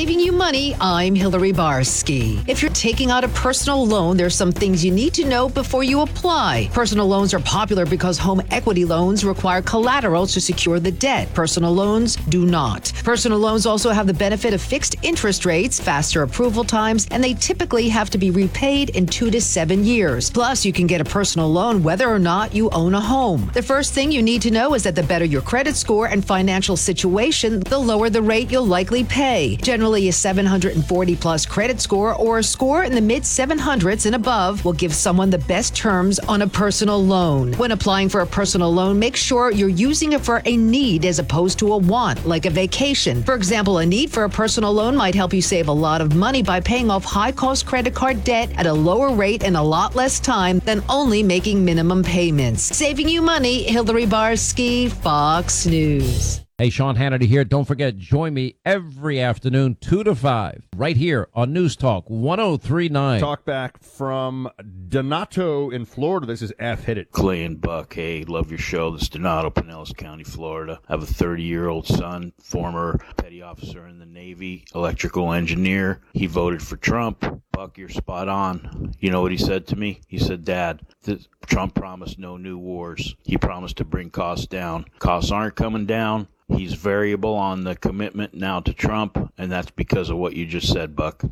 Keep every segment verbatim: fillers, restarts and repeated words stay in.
Saving you money, I'm Hillary Barsky. If you're taking out a personal loan, there's some things you need to know before you apply. Personal loans are popular because home equity loans require collateral to secure the debt. Personal loans do not. Personal loans also have the benefit of fixed interest rates, faster approval times, and they typically have to be repaid in two to seven years. Plus, you can get a personal loan whether or not you own a home. The first thing you need to know is that the better your credit score and financial situation, the lower the rate you'll likely pay. Generally, a seven hundred forty plus credit score or a score in the mid seven hundreds and above will give someone the best terms on a personal loan. When applying for a personal loan, make sure you're using it for a need as opposed to a want, like a vacation. For example, a need for a personal loan might help you save a lot of money by paying off high-cost credit card debt at a lower rate and a lot less time than only making minimum payments. Saving you money, Hillary Barsky, Fox News. Hey, Sean Hannity here. Don't forget, join me every afternoon, two to five, right here on News Talk one oh three point nine. Talk back from Donato in Florida. This is F. Hit It. Clay and Buck, hey, love your show. This is Donato, Pinellas County, Florida. I have a thirty-year-old son, former petty officer in the Navy, electrical engineer. He voted for Trump. Buck, you're spot on. You know what he said to me? He said, Dad, th- Trump promised no new wars. He promised to bring costs down. Costs aren't coming down. He's variable on the commitment now to Trump, and that's because of what you just said, Buck.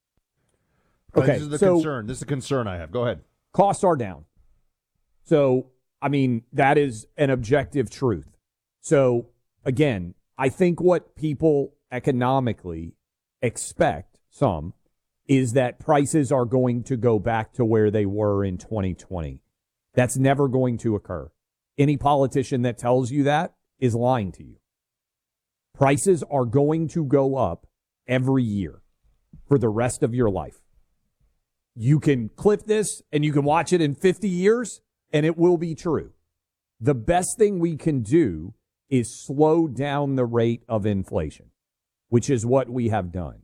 Okay, this is the so concern. This is the concern I have. Go ahead. Costs are down. So, I mean, that is an objective truth. So, again, I think what people economically expect, some, is that prices are going to go back to where they were in twenty twenty. That's never going to occur. Any politician that tells you that is lying to you. Prices are going to go up every year for the rest of your life. You can clip this and you can watch it in fifty years and it will be true. The best thing we can do is slow down the rate of inflation, which is what we have done.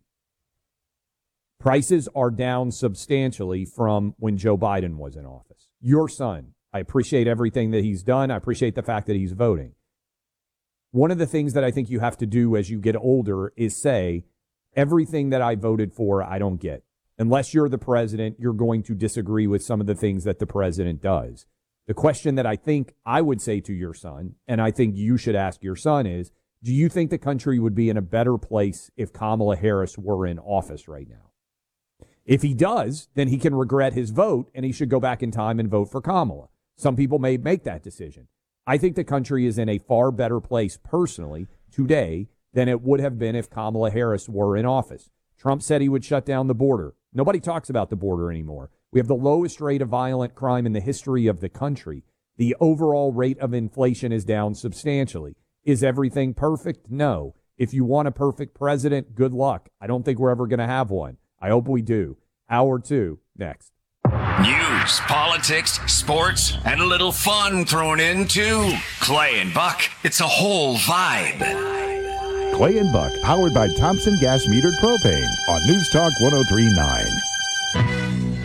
Prices are down substantially from when Joe Biden was in office. Your son, I appreciate everything that he's done. I appreciate the fact that he's voting. One of the things that I think you have to do as you get older is say, everything that I voted for, I don't get. Unless you're the president, you're going to disagree with some of the things that the president does. The question that I think I would say to your son, and I think you should ask your son is, do you think the country would be in a better place if Kamala Harris were in office right now? If he does, then he can regret his vote and he should go back in time and vote for Kamala. Some people may make that decision. I think the country is in a far better place personally today than it would have been if Kamala Harris were in office. Trump said he would shut down the border. Nobody talks about the border anymore. We have the lowest rate of violent crime in the history of the country. The overall rate of inflation is down substantially. Is everything perfect? No. If you want a perfect president, good luck. I don't think we're ever going to have one. I hope we do. Hour two, next. News, politics, sports, and a little fun thrown into Clay and Buck. It's a whole vibe. Clay and Buck, powered by Thompson Gas Metered Propane on News Talk one oh three point nine.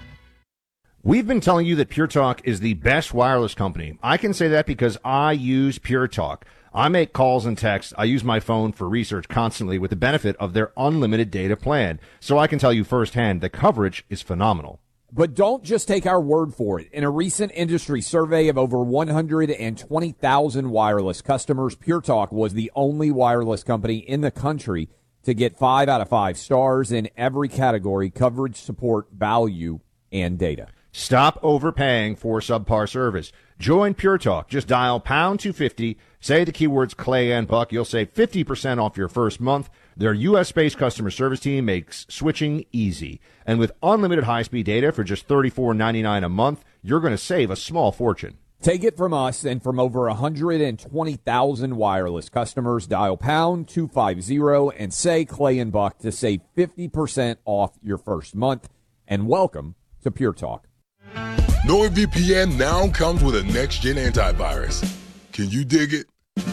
We've been telling you that Pure Talk is the best wireless company. I can say that because I use Pure Talk. I make calls and texts. I use my phone for research constantly with the benefit of their unlimited data plan. So I can tell you firsthand, the coverage is phenomenal. But don't just take our word for it. In a recent industry survey of over one hundred twenty thousand wireless customers, Pure Talk was the only wireless company in the country to get five out of five stars in every category: coverage, support, value, and data. Stop overpaying for subpar service. Join Pure Talk. Just dial pound two fifty, say the keywords Clay and Buck. You'll save fifty percent off your first month. Their U S-based customer service team makes switching easy. And with unlimited high-speed data for just thirty-four ninety-nine a month, you're going to save a small fortune. Take it from us and from over one hundred twenty thousand wireless customers. Dial pound two fifty and say Clay and Buck to save fifty percent off your first month. And welcome to Pure Talk. NordVPN now comes with a next-gen antivirus. Can you dig it?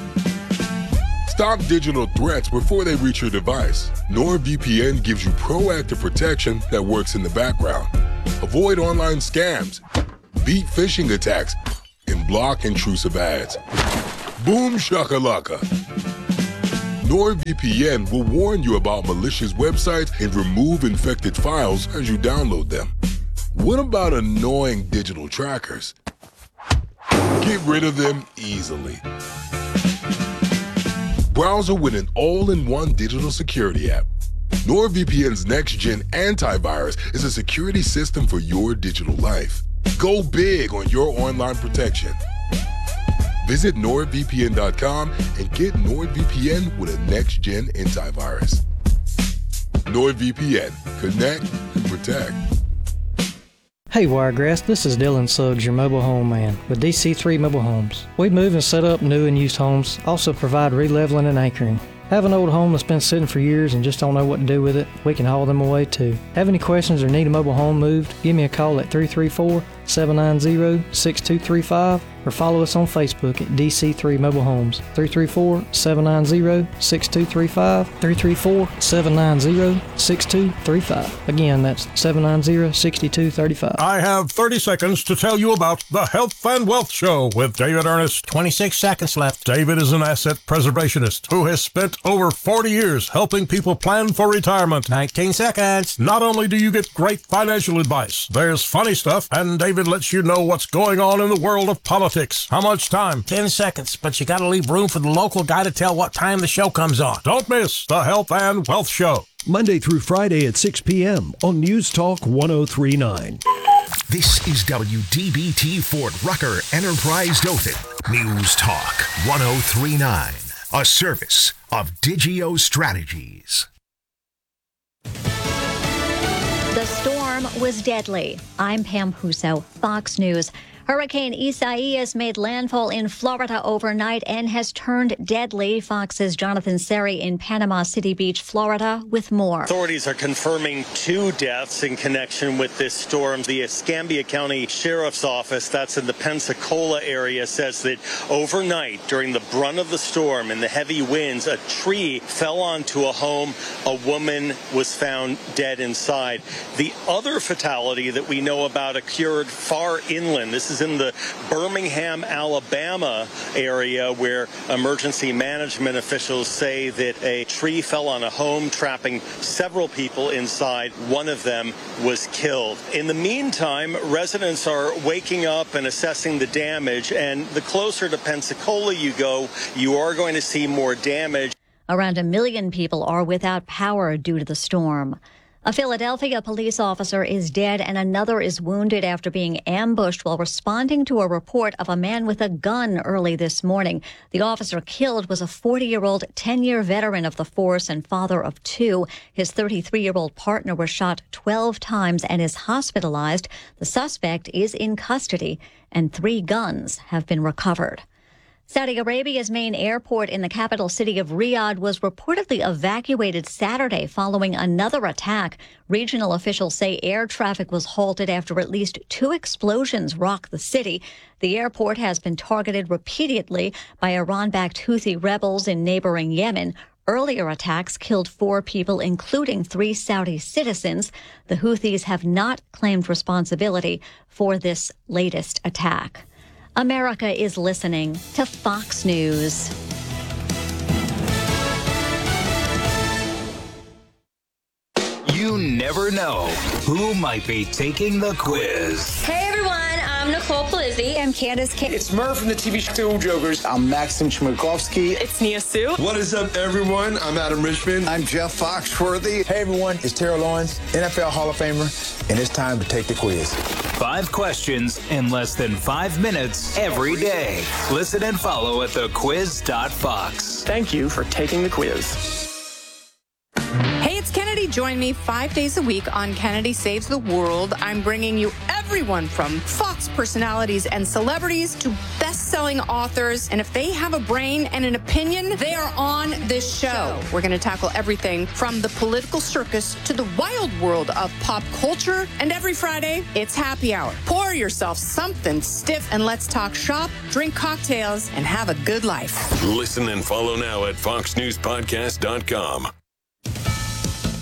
Stop digital threats before they reach your device. NordVPN gives you proactive protection that works in the background. Avoid online scams, beat phishing attacks, and block intrusive ads. Boom shakalaka. NordVPN will warn you about malicious websites and remove infected files as you download them. What about annoying digital trackers? Get rid of them easily. Browser with an all-in-one digital security app. NordVPN's next-gen antivirus is a security system for your digital life. Go big on your online protection. Visit nord V P N dot com and get NordVPN with a next-gen antivirus. NordVPN. Connect and protect. Hey Wiregrass, this is Dylan Suggs, your mobile home man with D C three Mobile Homes. We move and set up new and used homes, also provide releveling and anchoring. Have an old home that's been sitting for years and just don't know what to do with it? We can haul them away too. Have any questions or need a mobile home moved? Give me a call at three three four, seven nine zero, six two three five or follow us on Facebook at D C three Mobile Homes. three three four, seven nine zero, six two three five, three three four, seven nine zero, six two three five. Again, that's seven nine zero, six two three five. I have thirty seconds to tell you about the Health and Wealth Show with David Ernest. twenty-six seconds left. David is an asset preservationist who has spent over forty years helping people plan for retirement. nineteen seconds. Not only do you get great financial advice, there's funny stuff, and David lets you know what's going on in the world of politics. How much time? ten seconds, but you gotta leave room for the local guy to tell what time the show comes on. Don't miss the Health and Wealth Show. Monday through Friday at six p.m. on News Talk one oh three point nine. This is W D B T Fort Rucker Enterprise Dothan. News Talk one oh three point nine. A service of Digio Strategies. The storm was deadly. I'm Pam Huso, Fox News. Hurricane Isaias made landfall in Florida overnight and has turned deadly. Fox's Jonathan Seri in Panama City Beach, Florida, with more. Authorities are confirming two deaths in connection with this storm. The Escambia County Sheriff's Office, that's in the Pensacola area, says that overnight, during the brunt of the storm and the heavy winds, a tree fell onto a home. A woman was found dead inside. The other fatality that we know about occurred far inland. This is in the Birmingham, Alabama area, where emergency management officials say that a tree fell on a home, trapping several people inside. One of them was killed. In the meantime, residents are waking up and assessing the damage, and the closer to Pensacola you go, you are going to see more damage. Around a million people are without power due to the storm. A Philadelphia police officer is dead and another is wounded after being ambushed while responding to a report of a man with a gun early this morning. The officer killed was a forty-year-old, ten-year veteran of the force and father of two. His thirty-three-year-old partner was shot twelve times and is hospitalized. The suspect is in custody, and three guns have been recovered. Saudi Arabia's main airport in the capital city of Riyadh was reportedly evacuated Saturday following another attack. Regional officials say air traffic was halted after at least two explosions rocked the city. The airport has been targeted repeatedly by Iran-backed Houthi rebels in neighboring Yemen. Earlier attacks killed four people, including three Saudi citizens. The Houthis have not claimed responsibility for this latest attack. America is listening to Fox News. You never know who might be taking the quiz. Hey everyone, I'm Nicole Polizzi. I'm Candace K. It's Murph from the T V show Jokers. I'm Maxim Chmerkovsky. It's Nia Sue. What is up, everyone? I'm Adam Richmond. I'm Jeff Foxworthy. Hey everyone, it's Terrell Lawrence, N F L Hall of Famer, and it's time to take the quiz. Five questions in less than five minutes every day. Listen and follow at the quiz dot fox. Thank you for taking the quiz. Hey, it's Kennedy. Join me five days a week on Kennedy Saves the World. I'm bringing you everyone from Fox personalities and celebrities to best-selling authors. And if they have a brain and an opinion, they are on this show. We're going to tackle everything from the political circus to the wild world of pop culture. And every Friday, it's happy hour. Pour yourself something stiff and let's talk shop, drink cocktails, and have a good life. Listen and follow now at fox news podcast dot com.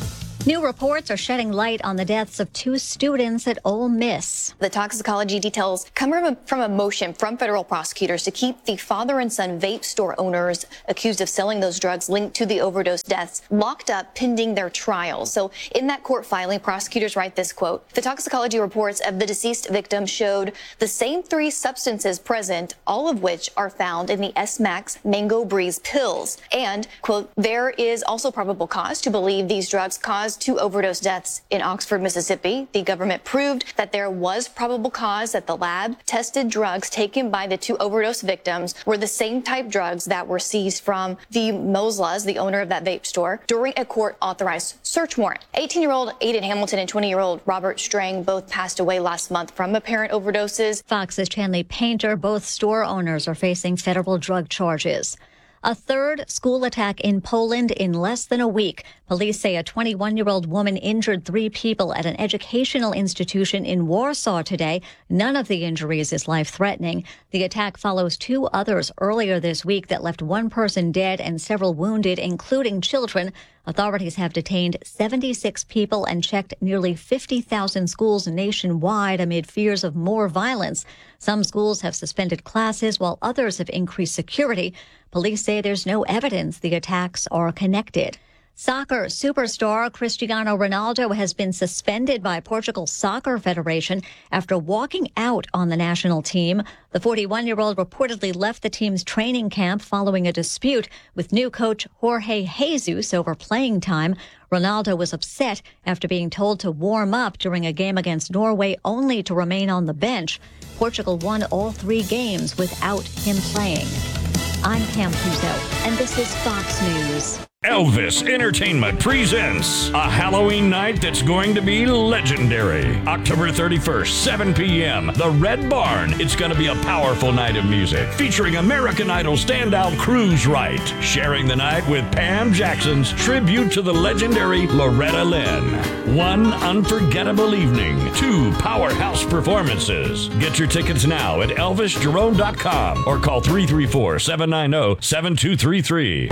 New reports are shedding light on the deaths of two students at Ole Miss. The toxicology details come from a, from a motion from federal prosecutors to keep the father and son vape store owners accused of selling those drugs linked to the overdose deaths locked up pending their trial. So in that court filing, prosecutors write this quote: the toxicology reports of the deceased victim showed the same three substances present, all of which are found in the S-Max Mango Breeze pills. And, quote, there is also probable cause to believe these drugs caused two overdose deaths in Oxford, Mississippi. The government proved that there was probable cause that the lab tested drugs taken by the two overdose victims were the same type drugs that were seized from the Moslas, the owner of that vape store, during a court-authorized search warrant. eighteen-year-old Aiden Hamilton and twenty-year-old Robert Strang both passed away last month from apparent overdoses. Fox's Chanley Painter, both store owners are facing federal drug charges. A third school attack in Poland in less than a week. Police say a twenty-one-year-old woman injured three people at an educational institution in Warsaw today. None of the injuries is life-threatening. The attack follows two others earlier this week that left one person dead and several wounded, including children. Authorities have detained seventy-six people and checked nearly fifty thousand schools nationwide amid fears of more violence. Some schools have suspended classes while others have increased security. Police say there's no evidence the attacks are connected. Soccer superstar Cristiano Ronaldo has been suspended by Portugal's Soccer Federation after walking out on the national team. The forty-one-year-old reportedly left the team's training camp following a dispute with new coach Jorge Jesus over playing time. Ronaldo was upset after being told to warm up during a game against Norway only to remain on the bench. Portugal won all three games without him playing. I'm Pam Puzo, and this is Fox News. Elvis Entertainment presents a Halloween night that's going to be legendary. October thirty-first, seven p.m., the Red Barn. It's going to be a powerful night of music featuring American Idol standout Cruise Wright, sharing the night with Pam Jackson's tribute to the legendary Loretta Lynn. One unforgettable evening, two powerhouse performances. Get your tickets now at elvis jerome dot com or call three three four, seven nine zero, seven two three three.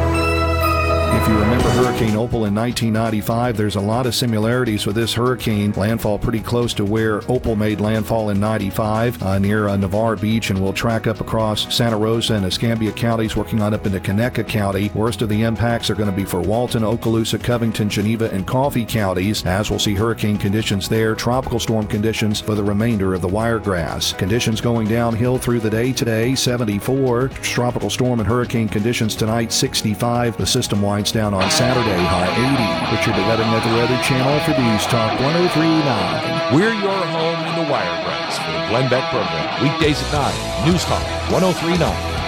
If you remember Hurricane Opal in nineteen ninety-five, there's a lot of similarities with this hurricane. Landfall pretty close to where Opal made landfall in ninety-five, uh, near uh, Navarre Beach, and we'll track up across Santa Rosa and Escambia counties, working on up into Conecuh County. Worst of the impacts are going to be for Walton, Okaloosa, Covington, Geneva, and Coffee counties, as we'll see hurricane conditions there, tropical storm conditions for the remainder of the Wiregrass. Conditions going downhill through the day today, seventy-four. Tropical storm and hurricane conditions tonight, sixty-five. The system winds down on Saturday, high eighty. Richard DeWetting at the Weather Channel for News Talk one oh three point nine. We're your home in the Wiregrass for the Glenn Beck program. Weekdays at nine. News Talk one oh three point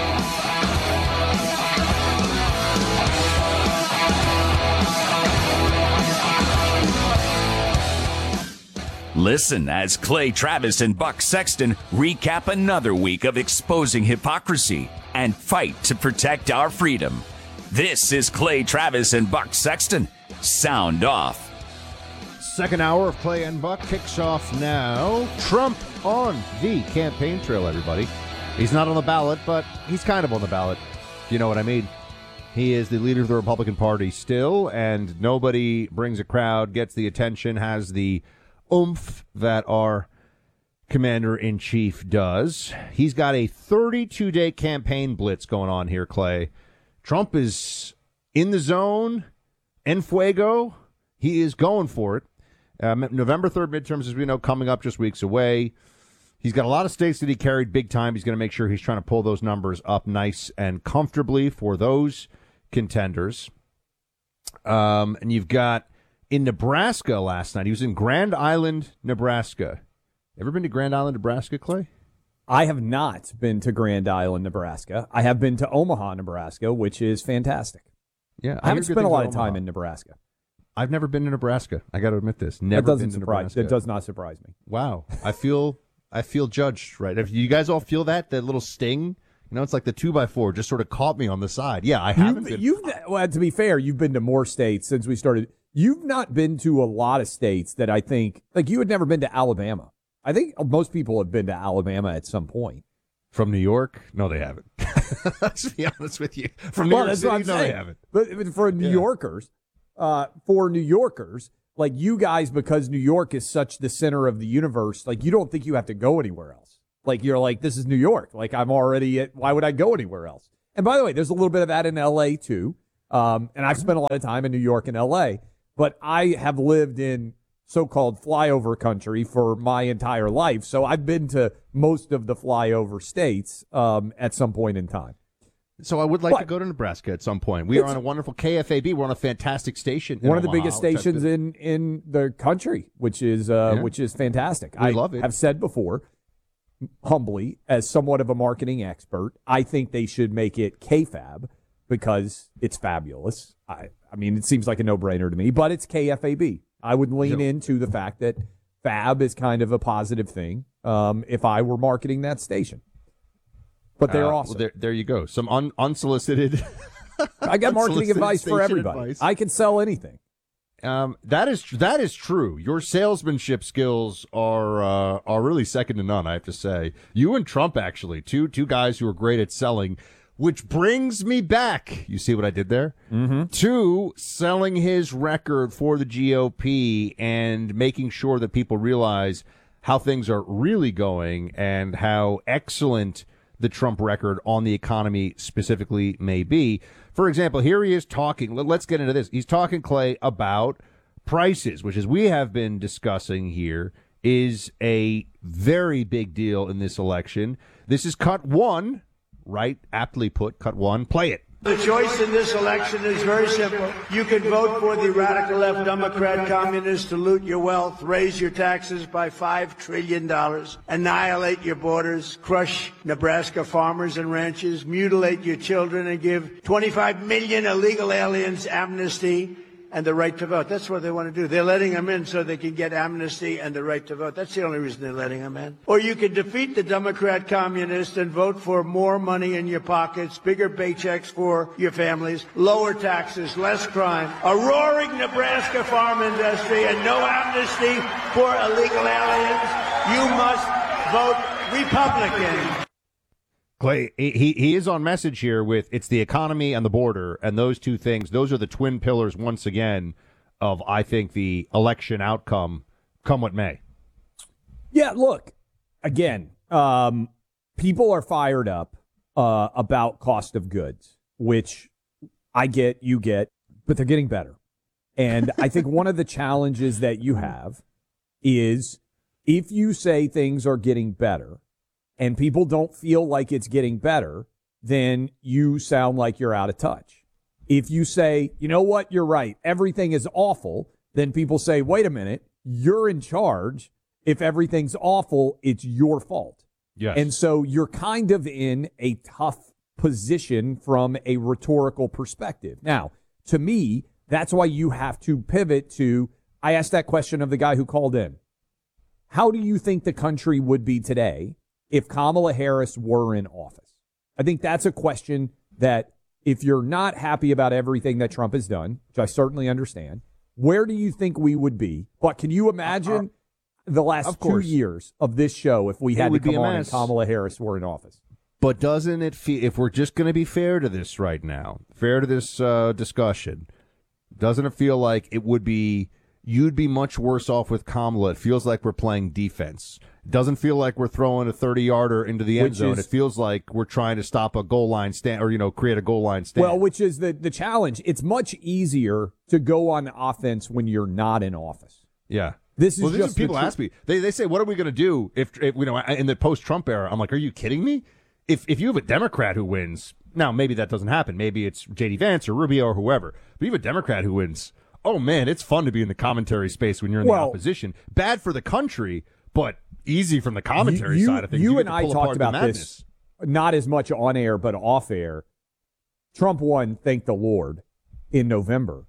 nine. Listen as Clay Travis and Buck Sexton recap another week of exposing hypocrisy and fight to protect our freedom. This is Clay Travis and Buck Sexton. Sound off. Second hour of Clay and Buck kicks off now. Trump on the campaign trail, everybody. He's not on the ballot, but he's kind of on the ballot. You know what I mean? He is the leader of the Republican Party still, and nobody brings a crowd, gets the attention, has the oomph that our commander-in-chief does. He's got a thirty-two day campaign blitz going on here, Clay. Trump is in the zone, en fuego. He is going for it. Um, November third midterms, as we know, coming up just weeks away. He's got a lot of states that he carried big time. He's going to make sure he's trying to pull those numbers up nice and comfortably for those contenders. Um, and you've got in Nebraska last night. He was in Grand Island, Nebraska. Ever been to Grand Island, Nebraska, Clay? I have not been to Grand Island, Nebraska. I have been to Omaha, Nebraska, which is fantastic. Yeah, I, I haven't spent a lot of time in Nebraska. I've never been to Nebraska. I got to admit this. Never that doesn't been to surprise. Nebraska. That does not surprise me. Wow, I feel I feel judged. Right? If you guys all feel that that little sting, you know, it's like the two by four just sort of caught me on the side. Yeah, I haven't. You've, been. you've well, to be fair, you've been to more states since we started. You've not been to a lot of states that I think, like you had never been to Alabama. I think most people have been to Alabama at some point. From New York? No, they haven't. Let's be honest with you. From New well, York that's City? What I'm no, saying. they haven't. But, but for New yeah. Yorkers, uh, for New Yorkers, like you guys, because New York is such the center of the universe, like you don't think you have to go anywhere else. Like you're like, this is New York. Like I'm already at, why would I go anywhere else? And by the way, there's a little bit of that in L A too. Um, and I've spent a lot of time in New York and L A, but I have lived in so-called flyover country for my entire life. So I've been to most of the flyover states um, at some point in time. So I would like But- to go to Nebraska at some point. We are on a wonderful K F A B. We're on a fantastic station. in One of the Omaha. biggest stations in, in the country, which is uh, Yeah. which is fantastic. We I love it. have said before, humbly, as somewhat of a marketing expert, I think they should make it K F A B because it's fabulous. I, I mean, it seems like a no-brainer to me, but it's K F A B. I would lean Yep. into the fact that fab is kind of a positive thing um, if I were marketing that station. But they're Uh, well, awesome. there, there you go. Some un, unsolicited. I got marketing unsolicited advice for station everybody. advice. I can sell anything. Um, that is that is true. Your salesmanship skills are uh, are really second to none. I have to say, you and Trump actually two two guys who are great at selling. Which brings me back. You see what I did there? Mm-hmm. To selling his record for the G O P and making sure that people realize how things are really going and how excellent the Trump record on the economy specifically may be. For example, here he is talking. let- Let's get into this. He's talking, Clay, about prices, which, as we have been discussing here, is a very big deal in this election. This is cut one, right? Aptly put, cut one. Play it. The choice in this election is very simple. You can vote for the radical left Democrat communists to loot your wealth, raise your taxes by five trillion dollars, annihilate your borders, crush Nebraska farmers and ranchers, mutilate your children, and give twenty-five million illegal aliens amnesty and the right to vote. That's what they want to do. They're letting them in so they can get amnesty and the right to vote. That's the only reason they're letting them in. Or you can defeat the Democrat communists and vote for more money in your pockets, bigger paychecks for your families, lower taxes, less crime, a roaring Nebraska farm industry, and no amnesty for illegal aliens. You must vote Republican. Clay, he, he is on message here with it's the economy and the border, and those two things, those are the twin pillars, once again, of, I think, the election outcome, come what may. Yeah, look, again, um, people are fired up uh, about cost of goods, which I get, you get, but they're getting better. And I think one of the challenges that you have is if you say things are getting better and people don't feel like it's getting better, then you sound like you're out of touch. If you say, you know what, you're right, everything is awful, then people say, wait a minute, you're in charge. If everything's awful, it's your fault. Yes. And so you're kind of in a tough position from a rhetorical perspective. Now, to me, that's why you have to pivot to, I asked that question of the guy who called in. How do you think the country would be today if Kamala Harris were in office? I think that's a question that if you're not happy about everything that Trump has done, which I certainly understand, where do you think we would be? But can you imagine uh, the last of two course. years of this show if we It had to would be come a on and mess. Kamala Harris were in office? But doesn't it feel, if we're just going to be fair to this right now, fair to this uh, discussion, doesn't it feel like it would be, you'd be much worse off with Kamala? It feels like we're playing defense. It doesn't feel like we're throwing a thirty-yarder into the end Which zone. is- It feels like we're trying to stop a goal line stand, or, you know, create a goal line stand. Well, which is the, the challenge. It's much easier to go on offense when you're not in office. Yeah. This is well, this just is people the tr- ask me. They they say, "What are we going to do if, if you know in the post-Trump era?" I'm like, "Are you kidding me? If if you have a Democrat who wins, now maybe that doesn't happen. Maybe it's J D Vance or Rubio or whoever. But you have a Democrat who wins. Oh man, it's fun to be in the commentary space when you're in Well- the opposition. Bad for the country, but easy from the commentary you, side of things. You, get and to I pull talked apart the about madness. this not as much on air, but off air. Trump won, thank the Lord, in November.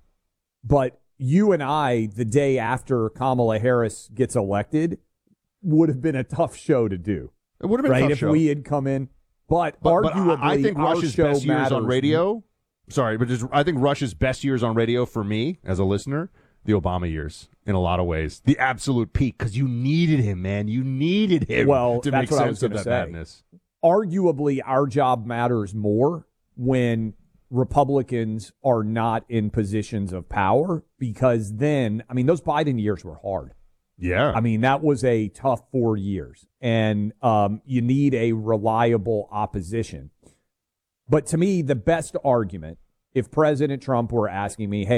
But you and I, the day after Kamala Harris gets elected, would have been a tough show to do. It would have been right a tough if show. we had come in. But, But, but arguably, I I think our Rush's show best years on matters. radio. Sorry, but just, I think Rush's best years on radio for me as a listener, the Obama years, in a lot of ways, the absolute peak, because you needed him, man. You needed him. Well, to that's make what I was sense of going to that say. madness. Arguably, our job matters more when Republicans are not in positions of power, because then, I mean, those Biden years were hard. Yeah. I mean, that was a tough four years, and um, you need a reliable opposition. But to me, the best argument, if President Trump were asking me, hey,